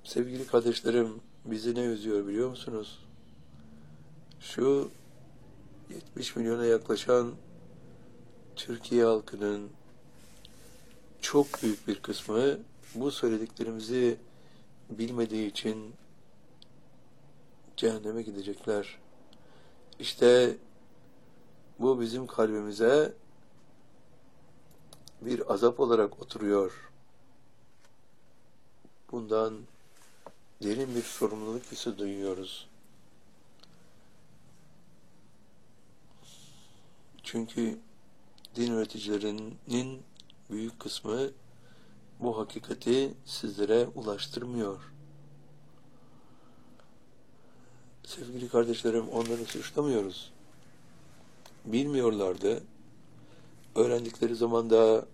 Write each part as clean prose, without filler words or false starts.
Sevgili kardeşlerim, bizi ne üzüyor biliyor musunuz? Şu 70 milyona yaklaşan Türkiye halkının çok büyük bir kısmı bu söylediklerimizi bilmediği için cehenneme gidecekler. İşte bu bizim kalbimize bir azap olarak oturuyor. Bundan derin bir sorumluluk hissi duyuyoruz. Çünkü din öğreticilerinin büyük kısmı bu hakikati sizlere ulaştırmıyor. Sevgili kardeşlerim, onları suçlamıyoruz. Bilmiyorlardı. Öğrendikleri zaman da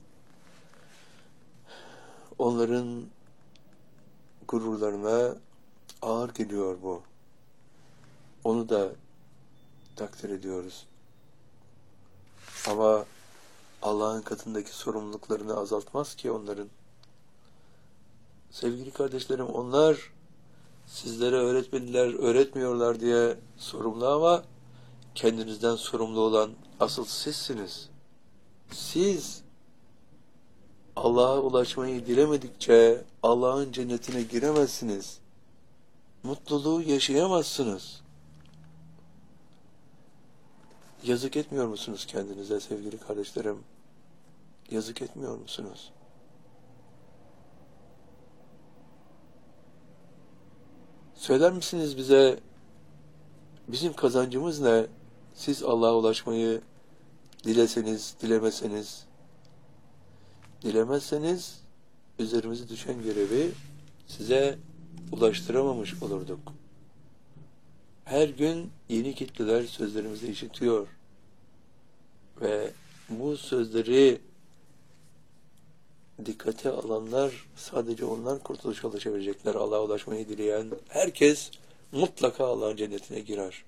onların gururlarına ağır geliyor bu. Onu da takdir ediyoruz. Ama Allah'ın katındaki sorumluluklarını azaltmaz ki onların. Sevgili kardeşlerim, onlar sizlere öğretmediler, öğretmiyorlar diye sorumlu ama kendinizden sorumlu olan asıl sizsiniz. Siz Allah'a ulaşmayı dilemedikçe Allah'ın cennetine giremezsiniz. Mutluluğu yaşayamazsınız. Yazık etmiyor musunuz kendinize sevgili kardeşlerim? Yazık etmiyor musunuz? Söyler misiniz bize, bizim kazancımız ne? Siz Allah'a ulaşmayı dileseniz, dilemezseniz üzerimize düşen görevi size ulaştıramamış olurduk. Her gün yeni kitleler sözlerimizi işitiyor ve bu sözleri dikkate alanlar, sadece onlar kurtuluşa ulaşabilecekler. Allah'a ulaşmayı dileyen herkes mutlaka Allah'ın cennetine girer.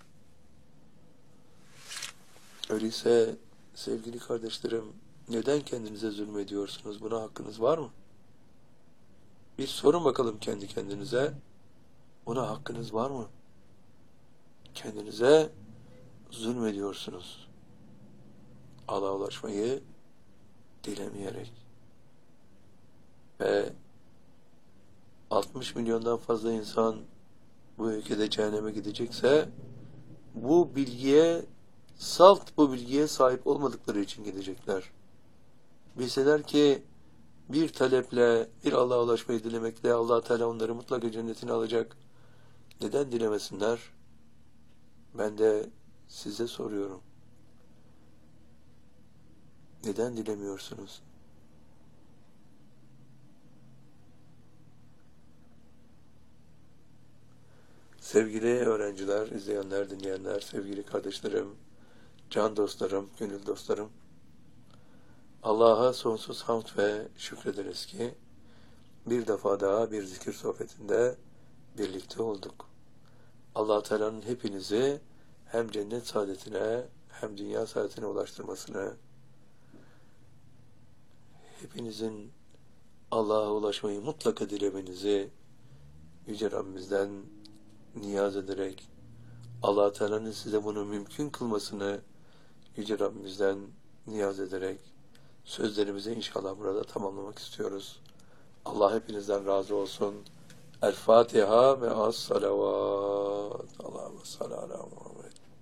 Öyleyse sevgili kardeşlerim, neden kendinize zulmediyorsunuz? Buna hakkınız var mı? Bir sorun bakalım kendi kendinize. Buna hakkınız var mı? Kendinize zulmediyorsunuz. Allah'a ulaşmayı dilemeyerek. Ve 60 milyondan fazla insan bu ülkede cehenneme gidecekse bu bilgiye, salt bu bilgiye sahip olmadıkları için gidecekler. Bilseler ki bir taleple, bir Allah'a ulaşmayı dilemekle Allah Teala onları mutlaka cennetine alacak. Neden dilemesinler? Ben de size soruyorum. Neden dilemiyorsunuz? Sevgili öğrenciler, izleyenler, dinleyenler, sevgili kardeşlerim, can dostlarım, gönül dostlarım, Allah'a sonsuz hamd ve şükrederiz ki bir defa daha bir zikir sohbetinde birlikte olduk. Allah Teala'nın hepinizi hem cennet saadetine hem dünya saadetine ulaştırmasını, hepinizin Allah'a ulaşmayı mutlaka dilemenizi Yüce Rabbimizden niyaz ederek, Allah Teala'nın size bunu mümkün kılmasını Yüce Rabbimizden niyaz ederek sözlerimizi inşallah burada tamamlamak istiyoruz. Allah hepinizden razı olsun. El Fatiha ve as-salavat. Allahümme salli ala Muhammed.